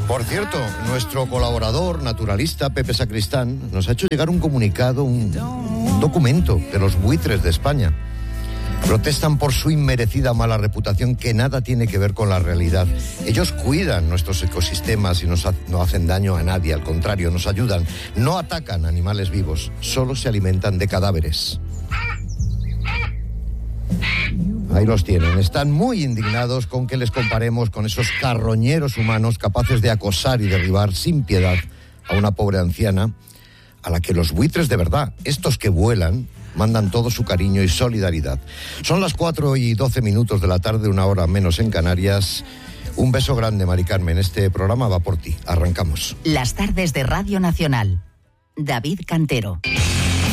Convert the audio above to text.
Por cierto, nuestro colaborador naturalista, Pepe Sacristán, nos ha hecho llegar un comunicado, un documento de los buitres de España. Protestan por su inmerecida mala reputación que nada tiene que ver con la realidad. Ellos cuidan nuestros ecosistemas y no hacen daño a nadie, al contrario, nos ayudan. No atacan animales vivos, solo se alimentan de cadáveres. Ahí los tienen. Están muy indignados con que les comparemos con esos carroñeros humanos capaces de acosar y derribar sin piedad a una pobre anciana a la que los buitres de verdad, estos que vuelan, mandan todo su cariño y solidaridad. Son las 4:12 de la tarde, una hora menos en Canarias. Un beso grande, Mari Carmen. Este programa va por ti. Arrancamos. Las tardes de Radio Nacional. David Cantero.